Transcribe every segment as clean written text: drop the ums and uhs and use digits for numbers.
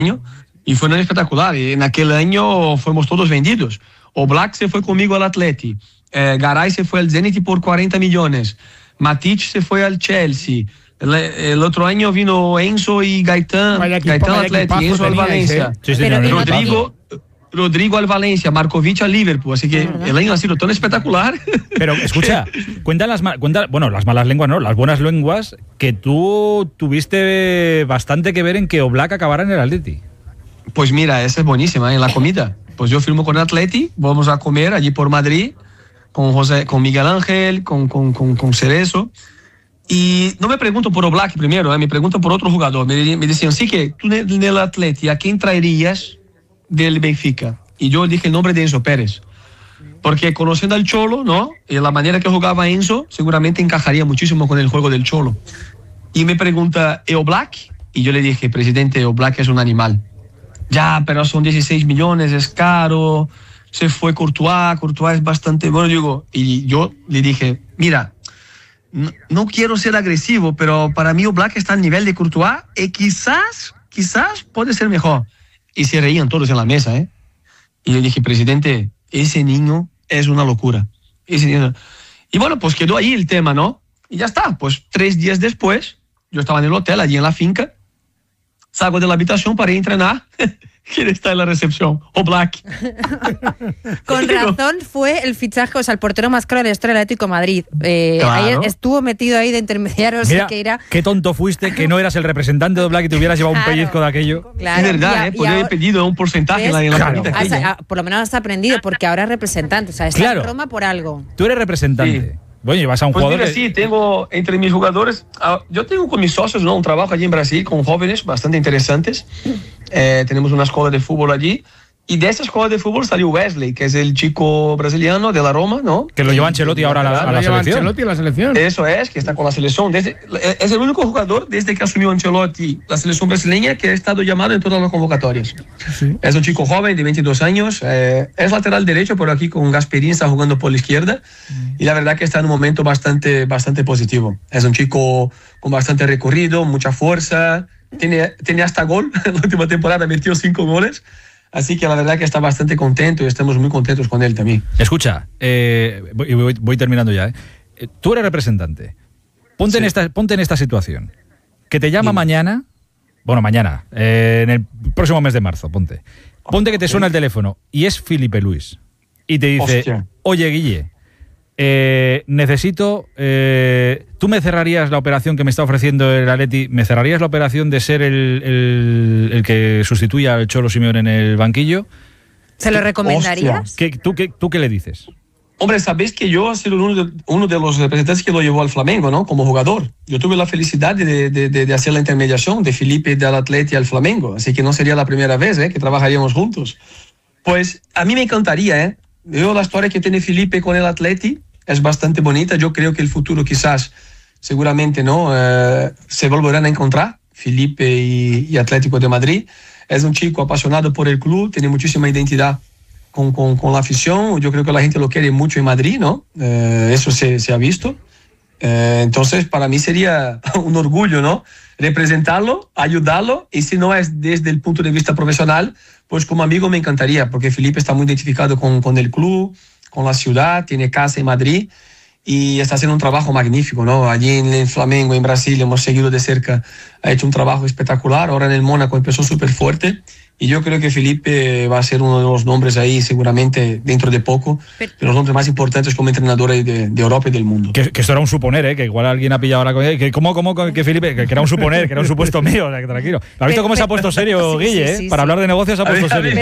y fue un año espectacular. Y en aquel año fuimos todos vendidos. Oblak se fue conmigo al Atleti, Garay se fue al Zenit por 40 millones, Matic se fue al Chelsea. El otro año vino Enzo y Gaitán al Atleti, Enzo al Valencia, Rodrigo al Valencia, Markovic al Liverpool. Así que el año ha sido tan espectacular. Pero escucha, cuentan las malas lenguas, no, las buenas lenguas, que tú tuviste bastante que ver en que Oblak acabara en el Atleti. Pues mira, esa es buenísima, en la comida. Pues yo firmo con Atleti, vamos a comer allí por Madrid con Miguel Ángel, con Cerezo. Y no me pregunto por Oblak primero, me pregunto por otro jugador. Me decían, sí, que tú en el Atleti, ¿a quién traerías del Benfica? Y yo dije el nombre de Enzo Pérez. Porque conociendo al Cholo, ¿no? Y la manera que jugaba Enzo, seguramente encajaría muchísimo con el juego del Cholo. Y me pregunta, ¿y Oblak? Y yo le dije, presidente, Oblak es un animal. Ya, pero son 16 millones, es caro. Se fue Courtois es bastante bueno. Y yo le dije, mira, no quiero ser agresivo, pero para mí Oblak está al nivel de Courtois y quizás puede ser mejor. Y se reían todos en la mesa, ¿eh? Y le dije, presidente, ese niño es una locura. Y bueno, pues quedó ahí el tema, ¿no? Y ya está, pues 3 días después, yo estaba en el hotel, allí en la finca, salgo de la habitación para ir a entrenar. ¿Quién está en la recepción? Oblak. Con razón fue el fichaje, o sea, el portero más caro de la historia del Atlético de Madrid. Claro. Ayer estuvo metido ahí de intermediario. Mira, qué tonto fuiste que no eras el representante de Oblak y te hubieras llevado un pellizco de aquello. Claro. Es verdad, podría haber pedido un porcentaje en la comida. Por lo menos has aprendido, porque ahora es representante. O sea, está en Roma por algo. Tú eres representante. Sí. Bueno, y vas a un pues jugador. Mira, sí, tengo entre mis jugadores. Yo tengo con mis socios, ¿no? Un trabajo allí en Brasil con jóvenes bastante interesantes. Tenemos una escuela de fútbol allí. Y de esa escuela de fútbol salió Wesley, que es el chico brasileño de la Roma, ¿no? Que lo lleva Ancelotti ahora a la selección. Ancelotti a la selección. Eso es, que está con la selección. Es el único jugador desde que asumió Ancelotti la selección brasileña que ha estado llamado en todas las convocatorias. Sí. Es un chico joven de 22 años, es lateral derecho, pero aquí con Gasperini está jugando por la izquierda. Y la verdad que está en un momento bastante positivo. Es un chico con bastante recorrido, mucha fuerza, tiene hasta gol. En la última temporada metió 5 goles. Así que la verdad que está bastante contento y estamos muy contentos con él también. Escucha, voy terminando ya. Tú eres representante. Ponte en esta situación. Que te llama mañana, en el próximo mes de marzo, ponte que te suena el teléfono y es Filipe Luis. Y te dice, hostia, oye, Guille, necesito... ¿tú me cerrarías la operación que me está ofreciendo el Atleti? ¿Me cerrarías la operación de ser el que sustituya al Cholo Simeone en el banquillo? ¿Se lo recomendarías? ¿Tú qué le dices? Hombre, sabéis que yo he sido uno de los representantes que lo llevó al Flamengo, ¿no? Como jugador. Yo tuve la felicidad de hacer la intermediación de Filipe del Atleti al Flamengo. Así que no sería la primera vez que trabajaríamos juntos. Pues a mí me encantaría, Veo la historia que tiene Filipe con el Atleti. Es bastante bonita. Yo creo que el futuro quizás, seguramente, ¿no? Se volverán a encontrar, Filipe y Atlético de Madrid. Es un chico apasionado por el club, tiene muchísima identidad con la afición. Yo creo que la gente lo quiere mucho en Madrid, ¿no? Eso se ha visto. Entonces, para mí sería un orgullo, ¿no? Representarlo, ayudarlo, y si no es desde el punto de vista profesional, pues como amigo me encantaría, porque Filipe está muy identificado con el club, con la ciudad, tiene casa en Madrid y está haciendo un trabajo magnífico, ¿no? Allí en el Flamengo, en Brasil, hemos seguido de cerca, ha hecho un trabajo espectacular. Ahora en el Mónaco empezó súper fuerte y yo creo que Filipe va a ser uno de los nombres ahí seguramente dentro de poco, de los nombres más importantes como entrenador de Europa y del mundo. Que esto era un suponer, que igual alguien ha pillado ahora con él, que que Filipe, que era un suponer, que era un supuesto mío, o sea, que tranquilo. ¿Has visto cómo se ha puesto serio, Guille? Sí, para hablar de negocios se ha puesto serio.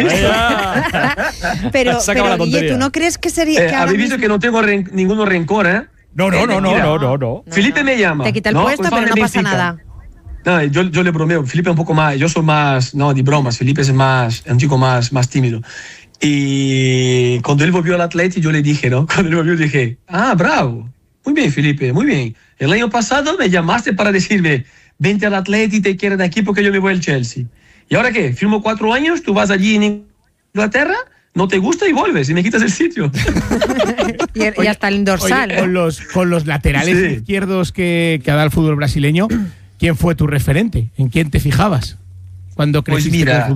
Pero Guille, ¿tú no crees que sería...? Habéis visto que no tengo ningún rencor, ¿eh? No. Filipe me llama. Te quita el puesto, pero no pasa nada. No, yo le bromeo. Filipe es un poco más... Yo soy más... No, de bromas. Filipe es un chico más tímido. Y cuando él volvió al Atleti, yo le dije, ¿no? Cuando él volvió, dije, bravo. Muy bien, Filipe, muy bien. El año pasado me llamaste para decirme, vente al Atleti, te quieren aquí porque yo me voy al Chelsea. ¿Y ahora qué? Firmo 4 años, tú vas allí en Inglaterra, no te gusta y vuelves y me quitas el sitio. y hasta el dorsal. Oye, con los laterales izquierdos que ha dado el fútbol brasileño, ¿quién fue tu referente? ¿En quién te fijabas cuando creciste en el fútbol?